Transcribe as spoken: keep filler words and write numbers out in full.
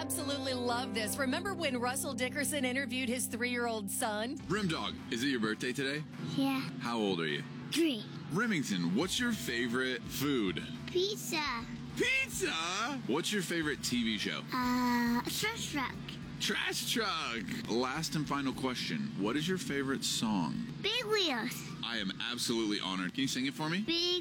absolutely love this. Remember when Russell Dickerson interviewed his three-year-old son? Rimdog, is it your birthday today? Yeah. How old are you? Three. Remington, what's your favorite food? Pizza. Pizza? What's your favorite T V show? Uh, Trash Truck. Trash Truck. Last and final question. What is your favorite song? Big Wheels. I am absolutely honored. Can you sing it for me? Big